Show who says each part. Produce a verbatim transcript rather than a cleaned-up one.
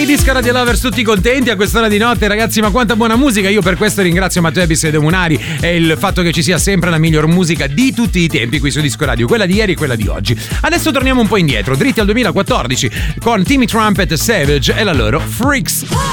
Speaker 1: Disco Radio Lovers tutti contenti a quest'ora di notte, ragazzi, ma quanta buona musica. Io per questo ringrazio Matteo Ebis e De Munari e il fatto che ci sia sempre la miglior musica di tutti i tempi qui su Disco Radio, quella di ieri e quella di oggi. Adesso torniamo un po' indietro, dritti al duemilaquattordici con Timmy Trumpet, Savage e la loro Freaks.